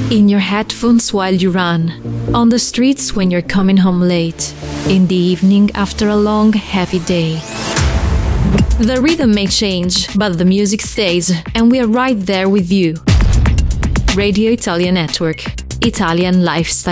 In your headphones while you run, on the streets when you're coming home late, in the evening after a long, heavy day. The rhythm may change, but the music stays, and we are right there with you. Radio Italia Network, Italian Lifestyle.